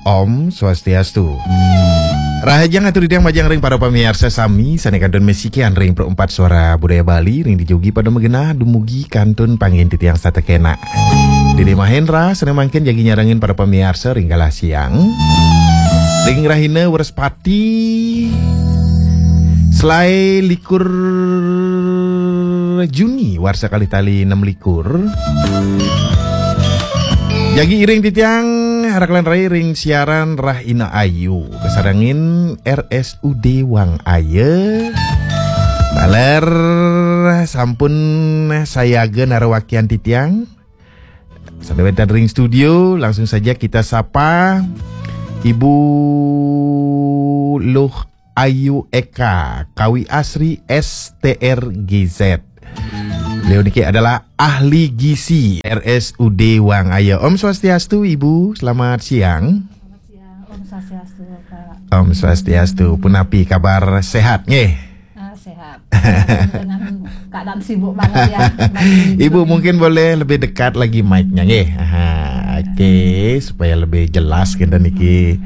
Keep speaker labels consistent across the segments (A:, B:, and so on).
A: Om Swastiastu. Rahajang atur diang majang ring para pamirsa sami sanekanton mesikian ring perempat suara budaya Bali ring dijogi pada megena dumugi kantun pangin titiang satekena. Dede Mahendra seneng mangkin jagi nyarangin para pamirsa ring galah siang. Ring rahina Werespati selai likur Juni warsa kali tali 6 likur. Jagi iring titiang Haraklan Rai ring siaran Rahina Ayu kesarangin RSUD Wang Aye baler sampun sayageun narawakian titiang sadewetan ring studio. Langsung saja kita sapa Ibu Luh Ayu Eka Kawi Asri STRGZ. Beliau niki adalah ahli gizi RSUD Wang Aye. Om Swastiastu Ibu, selamat siang.
B: Selamat siang, Om Swastiastu Pak.
A: Om Swastiastu, punapi kabar sehat nggih?
B: Sehat. Dengan keadaan sibuk banget ya.
A: Ibu mungkin boleh lebih dekat lagi mic-nya nggih. Oke, supaya lebih jelas kita niki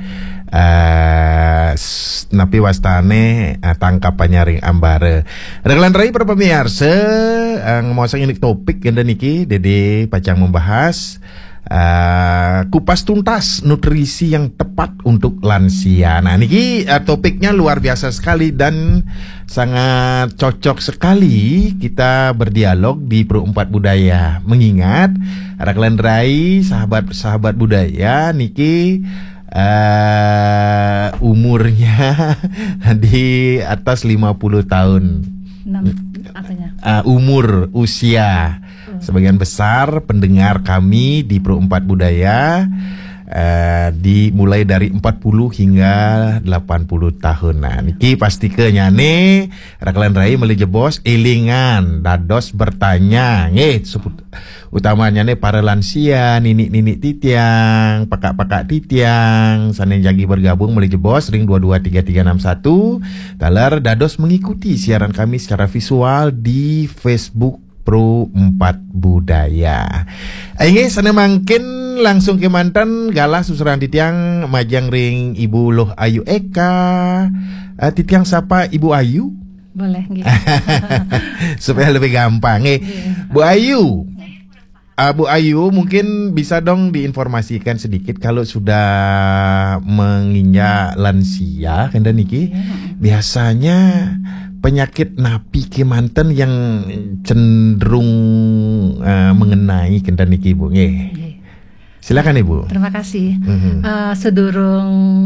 A: napi wastane tangkapannya ring ambare. Reglan rai para pemirsa ngomong ini topik kita niki Dede Pacang membahas kupas tuntas nutrisi yang tepat untuk lansia. Nah niki topiknya luar biasa sekali dan sangat cocok sekali kita berdialog di Perempat Budaya. Mengingat Reglan rai sahabat budaya niki umurnya di atas 50 tahun. Usia sebagian besar pendengar kami di Perempat Budaya dimulai dari 40 hingga 80 tahun. Nah niki pasti ke nyane Raklan Rai melije bos elingan dados bertanya nggih utamanya nih para lansia, nini titiang, pakak titiang, sana jagi bergabung melije bos ring 223361 talar dados mengikuti siaran kami secara visual di Facebook Perempat Budaya. Ini sana mungkin langsung ke mantan galah susuran titiang majang ring Ibu Luh Ayu Eka. Titiang sapa Ibu Ayu?
B: Boleh gitu.
A: Supaya lebih gampang Bu Ayu. Bu Ayu mungkin bisa dong diinformasikan sedikit kalau sudah menginjak lansia kenda niki biasanya penyakit napi kemanten yang cenderung mengenai kenda niki Bu nggih. Silakan Ibu.
B: Terima kasih. Sedurung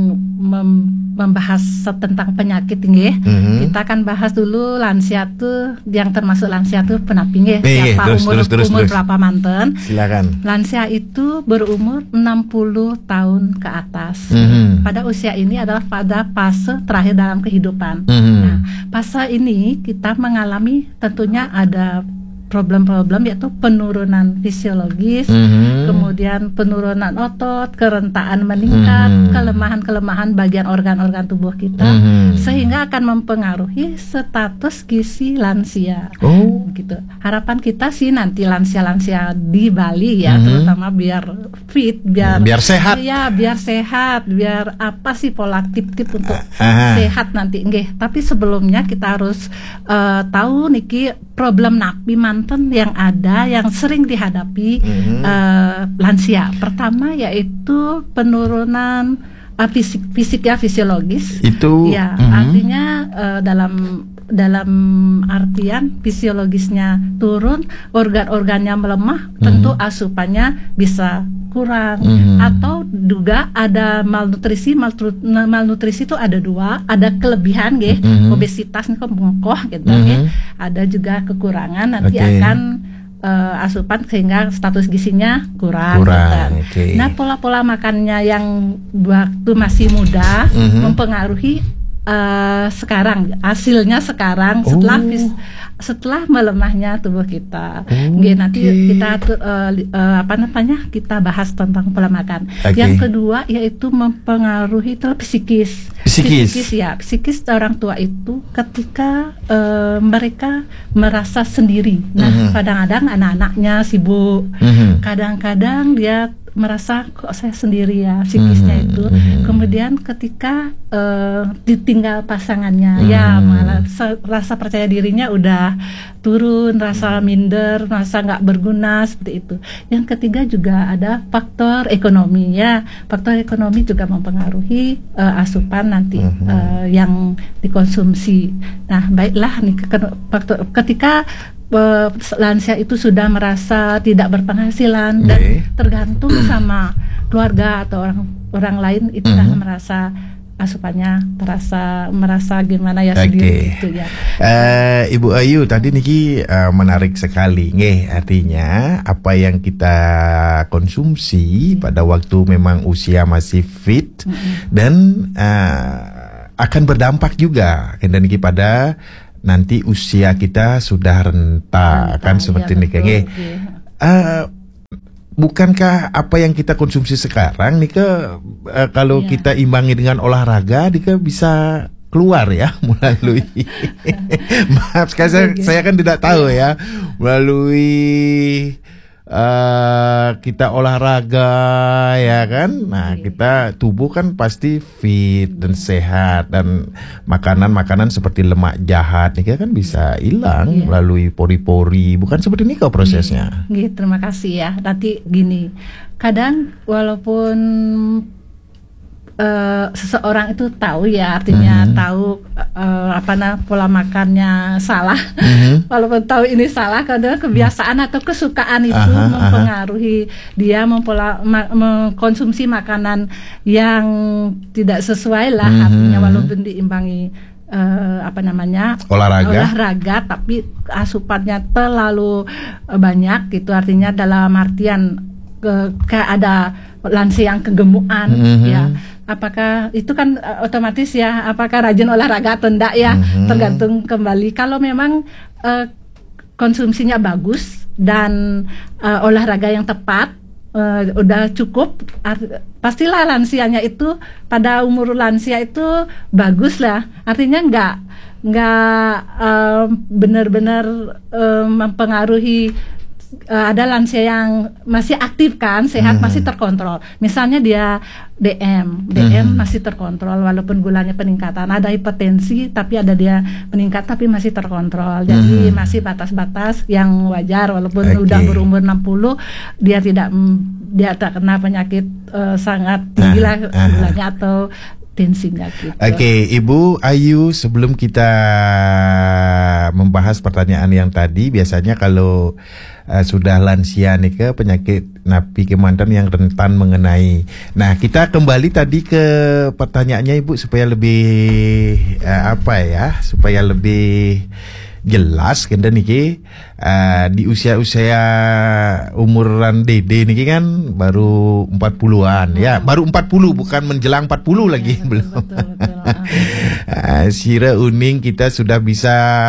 B: membahas tentang penyakit nggih, kita akan bahas dulu lansia tuh yang termasuk lansia tuh penapi nggih. Siapa umur berapa manten? Silakan. Lansia itu berumur 60 tahun ke atas. Pada usia ini adalah pada fase terakhir dalam kehidupan. Nah, fase ini kita mengalami tentunya ada problem-problem yaitu penurunan fisiologis, kemudian penurunan otot, kerentaan meningkat, kelemahan-kelemahan bagian organ-organ tubuh kita, sehingga akan mempengaruhi status gizi lansia. Gitu. Harapan kita sih nanti lansia-lansia di Bali ya, terutama biar fit, biar sehat. Iya, biar sehat, biar apa sih pola tip-tip untuk sehat nanti nggih. Tapi sebelumnya kita harus tahu niki problem napi manten yang ada yang sering dihadapi lansia. Pertama yaitu penurunan fisik ya, fisiologis. Itu ya artinya dalam artian fisiologisnya turun, organ-organnya melemah, tentu asupannya bisa kurang atau juga ada malnutrisi. Malnutrisi itu ada dua, ada kelebihan nggih, obesitas nih bengkoh gitu nggih. Ada juga kekurangan nanti akan asupan sehingga status gizinya kurang. Nah, pola-pola makannya yang waktu masih muda mempengaruhi sekarang, hasilnya sekarang setelah melemahnya tubuh kita. Nanti kita kita bahas tentang pola makan. Yang kedua yaitu mempengaruhi psikis. Psikis orang tua itu ketika mereka merasa sendiri. Nah, kadang-kadang anak-anaknya sibuk, kadang-kadang dia merasa kok saya sendiri ya, psikisnya itu. Kemudian ketika ditinggal pasangannya, ya malah rasa percaya dirinya udah turun, rasa minder, rasa nggak berguna seperti itu. Yang ketiga juga ada faktor ekonomi ya, faktor ekonomi juga mempengaruhi asupan nanti yang dikonsumsi. Nah, baiklah nih ketika lansia itu sudah merasa tidak berpenghasilan dan tergantung sama keluarga atau orang lain, itu kan merasa asupannya merasa gimana ya sendiri gitu ya.
A: Ibu Ayu tadi niki menarik sekali, artinya apa yang kita konsumsi pada waktu memang usia masih fit dan akan berdampak juga niki pada nanti usia kita sudah renta kan seperti ini kayaknya. Bukankah apa yang kita konsumsi sekarang nih kalau kita imbangi dengan olahraga nih bisa keluar ya melalui maaf saya kan tidak tahu ya, melalui kita olahraga ya kan. Nah, kita tubuh kan pasti fit dan sehat, dan makanan-makanan seperti lemak jahat nih kan bisa hilang melalui pori-pori. Bukan seperti ini kok prosesnya.
B: Terima kasih ya. Nanti gini, kadang walaupun seseorang itu tahu ya, artinya tahu pola makannya salah, walaupun tahu ini salah, kadang kebiasaan atau kesukaan itu mempengaruhi dia mengkonsumsi makanan yang tidak sesuai lah, artinya walaupun diimbangi olahraga, tapi asupannya terlalu banyak gitu, artinya dalam artian kayak ada lansia yang kegemukan ya. Apakah itu kan otomatis ya, apakah rajin olahraga atau enggak ya, tergantung kembali. Kalau memang konsumsinya bagus dan olahraga yang tepat udah cukup, pastilah lansianya itu pada umur lansia itu bagus lah. Artinya nggak benar-benar mempengaruhi. Ada lansia yang masih aktif kan, sehat, masih terkontrol. Misalnya dia DM masih terkontrol walaupun gulanya peningkatan. Ada hipertensi tapi ada dia meningkat tapi masih terkontrol. Jadi masih batas-batas yang wajar, walaupun udah berumur 60 dia tak kena penyakit sangat tinggi lah gulanya atau tensinya gitu.
A: Ibu Ayu, sebelum kita membahas pertanyaan yang tadi, biasanya kalau sudah lansia nih penyakit napi kemantan yang rentan mengenai. Nah, kita kembali tadi ke pertanyaannya Ibu supaya lebih supaya lebih jelas kan niki di usia-usia umuran Dede niki kan baru 40-an ya, baru 40 bukan menjelang 40 lagi ya, belum. Sira uning kita sudah bisa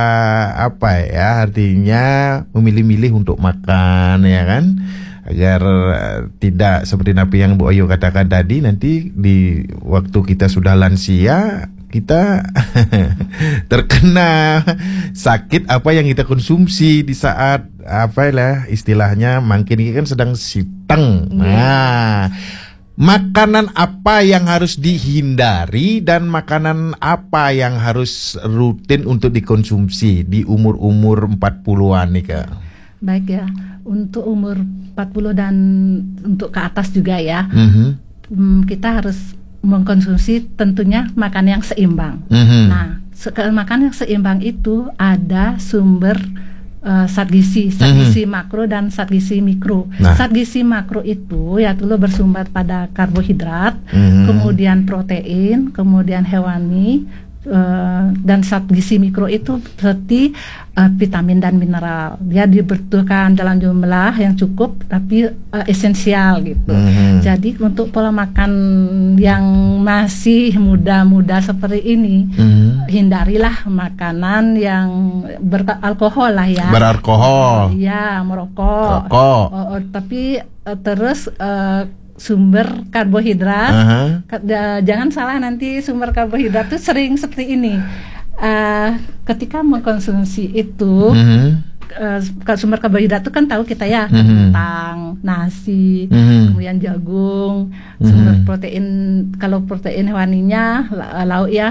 A: artinya memilih-milih untuk makan ya kan, agar tidak seperti napi yang Bu Ayu katakan tadi, nanti di waktu kita sudah lansia kita terkena sakit apa yang kita konsumsi di saat istilahnya makin ini kan sedang siteng. Nah, makanan apa yang harus dihindari dan makanan apa yang harus rutin untuk dikonsumsi di umur-umur 40-an nih Kak?
B: Baik ya, untuk umur 40 dan untuk ke atas juga ya, kita harus mengkonsumsi tentunya makan yang seimbang. Nah, makan yang seimbang itu ada sumber zat gizi makro dan zat gizi mikro. Zat gizi makro itu ya dulu bersumber pada karbohidrat, kemudian protein, kemudian hewani, dan zat gizi mikro itu seperti vitamin dan mineral. Dia dibutuhkan dalam jumlah yang cukup tapi esensial gitu. Jadi untuk pola makan yang masih muda-muda seperti ini, hindarilah makanan yang beralkohol lah ya.
A: Beralkohol.
B: Iya, merokok.
A: Rokok.
B: Tapi terus sumber karbohidrat. Jangan salah, nanti sumber karbohidrat itu sering seperti ini. Ketika mengkonsumsi itu, sumber karbohidrat itu kan tahu kita ya, kentang, nasi, kemudian jagung. Sumber protein, kalau protein hewaninya lauk ya,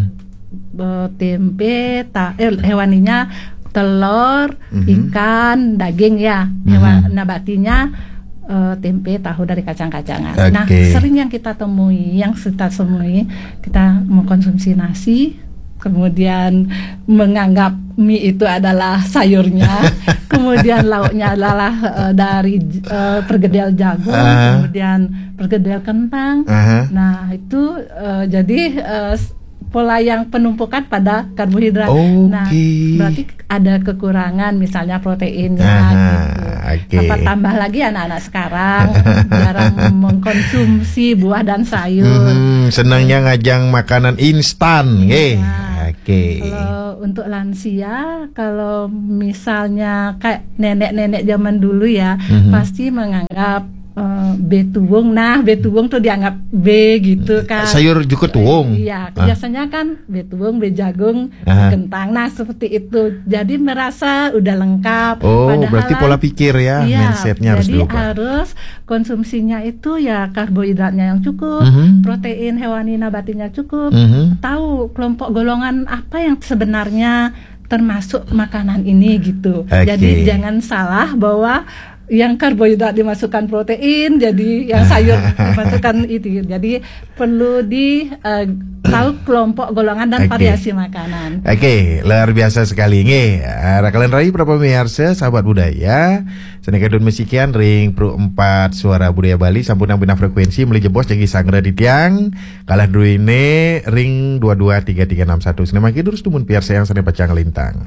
B: tempe, hewaninya telur, ikan, daging ya. Nabatinya tempe, tahu dari kacang-kacangan. Nah, sering yang kita temui, kita mengkonsumsi nasi, kemudian menganggap mie itu adalah sayurnya, kemudian lauknya adalah dari pergedel jagung, kemudian pergedel kentang. Nah, itu jadi pola yang penumpukan pada karbohidrat. Nah, berarti ada kekurangan misalnya proteinnya gitu. Apa tambah lagi anak-anak sekarang jarang mengkonsumsi buah dan sayur.
A: Senangnya ngajang makanan instan,
B: Kalau untuk lansia, kalau misalnya kayak nenek-nenek zaman dulu ya, pasti menganggap betuwung. Nah, betuwung tuh dianggap B gitu kan.
A: Sayur juga tuwung.
B: Iya, biasanya kan betuwung, bejagung, kentang. Nah, seperti itu. Jadi merasa udah lengkap.
A: Padahal berarti pola pikir ya, mindsetnya harus berubah. Jadi
B: harus konsumsinya itu ya karbohidratnya yang cukup, protein hewani nabatinya cukup. Tahu kelompok golongan apa yang sebenarnya termasuk makanan ini gitu. Jadi jangan salah bahwa yang karbohidrat dimasukkan protein, jadi yang sayur dimasukkan itu. Jadi perlu tahu kelompok golongan dan variasi makanan.
A: Luar biasa sekali nggih. Kalian rai berapa miarsa sahabat budaya. Senekadun mesikian ring Pro 4 Suara Budaya Bali sampun bina frekuensi meuli jebos jagi sangra di tiang. Kalah dulu ini ring 223361. Senemaki terus tumun piarsa yang sene pacang lintang.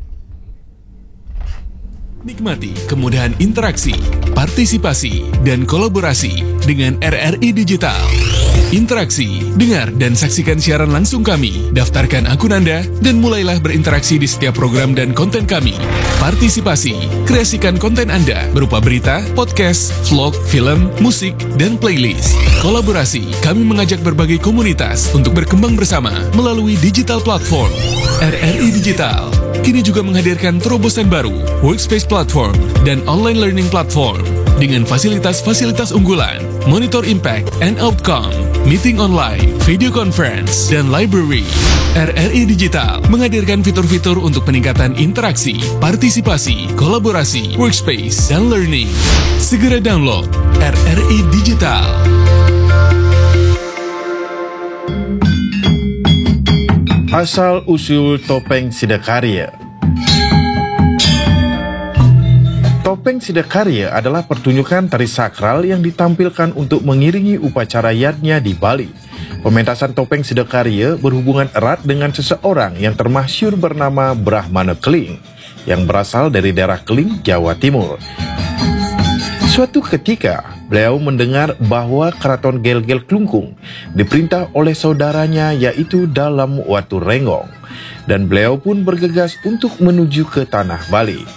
C: Nikmati kemudahan interaksi, partisipasi, dan kolaborasi dengan RRI Digital. Interaksi, dengar dan saksikan siaran langsung kami, daftarkan akun Anda, dan mulailah berinteraksi di setiap program dan konten kami. Partisipasi, kreasikan konten Anda berupa berita, podcast, vlog, film, musik, dan playlist. Kolaborasi, kami mengajak berbagai komunitas untuk berkembang bersama melalui digital platform. RRI Digital kini juga menghadirkan terobosan baru, workspace platform, dan online learning platform dengan fasilitas-fasilitas unggulan, monitor impact and outcome, meeting online, video conference, dan library. RRI Digital menghadirkan fitur-fitur untuk peningkatan interaksi, partisipasi, kolaborasi, workspace, dan learning. Segera download RRI Digital.
A: Asal-usul topeng Sidakarya. Topeng Sidakarya adalah pertunjukan tari sakral yang ditampilkan untuk mengiringi upacara yatnya di Bali. Pementasan topeng Sidakarya berhubungan erat dengan seseorang yang termasyhur bernama Brahmana Keling, yang berasal dari daerah Keling, Jawa Timur. Suatu ketika, beliau mendengar bahwa Keraton Gel-Gel Klungkung diperintah oleh saudaranya yaitu Dalam Watu Renggong, dan beliau pun bergegas untuk menuju ke tanah Bali.